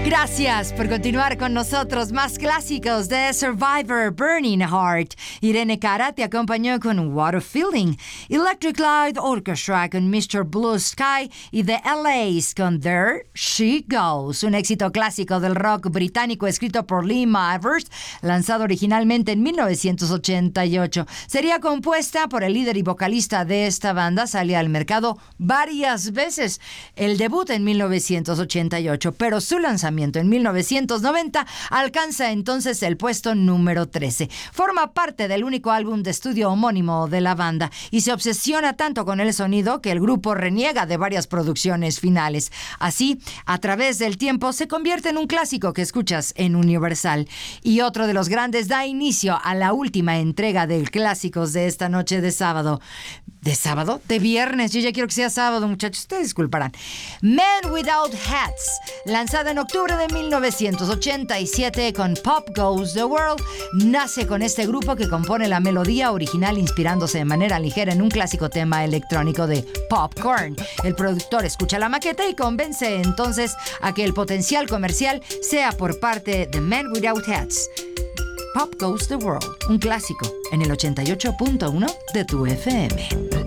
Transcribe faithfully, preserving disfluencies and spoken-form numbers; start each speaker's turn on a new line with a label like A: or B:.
A: Gracias por continuar con nosotros. Más clásicos de Survivor, Burning Heart. Irene Cara te acompañó con What a Feeling. Electric Light Orchestra con mister Blue Sky y The L A's con There She Goes. Un éxito clásico del rock británico escrito por Lee Mavers, lanzado originalmente en mil novecientos ochenta y ocho. Sería compuesta por el líder y vocalista de esta banda. Salía al mercado varias veces. El debut en mil novecientos ochenta y ocho, pero su lanzamiento en mil novecientos noventa alcanza entonces el puesto número trece. Forma parte del único álbum de estudio homónimo de la banda y se obsesiona tanto con el sonido que el grupo reniega de varias producciones finales. Así, a través del tiempo se convierte en un clásico que escuchas en Universal. Y otro de los grandes da inicio a la última entrega de clásicos de esta noche de sábado. ¿De sábado? ¿De viernes? Yo ya quiero que sea sábado, muchachos. Ustedes disculparán. Men Without Hats, lanzada en octubre de mil novecientos ochenta y siete con Pop Goes the World, nace con este grupo que compone la melodía original inspirándose de manera ligera en un clásico tema electrónico de Popcorn. El productor escucha la maqueta y convence entonces a que el potencial comercial sea por parte de Men Without Hats. Pop Goes the World, un clásico en el ochenta y ocho punto uno de tu F M.